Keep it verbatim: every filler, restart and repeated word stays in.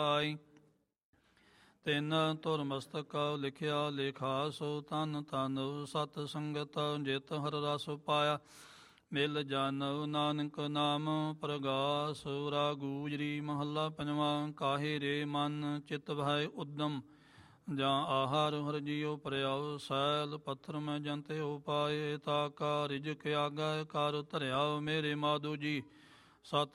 ਆਈ। ਤਿੰਨ ਧੁਰ ਮਸਤਕ ਲਿਖਿਆ ਲੇਖਾ ਸੋ ਤਨ ਤਨ ਸਤ ਸੰਗਤ ਜਿਤ ਹਰ ਰਸ ਪਾਇਆ। ਮਿਲ ਜਨ ਨਾਨਕ ਨਾਮ ਪ੍ਰਗਾਸ ਰਾ ਗੂਜਰੀ ਮਹੱਲਾ ਪੰਜਵਾਂ। ਕਾਹੇ ਰੇ ਮਨ ਚਿਤ ਭੈ ਉਦਮ ਜਾਂ ਆਹਾਰ ਹਰ ਜੀਉ ਪਰਿਆਉ। ਸੈਲ ਪੱਥਰ ਮੈਂ ਜੰਤੇ ਹੋ ਪਾਏ ਤਾ ਕਾ ਰਿਜਕ ਆਗੈ ਕਰ ਧਰਿਆ। ਮੇਰੇ ਮਾਧੋ ਜੀ ਸਤ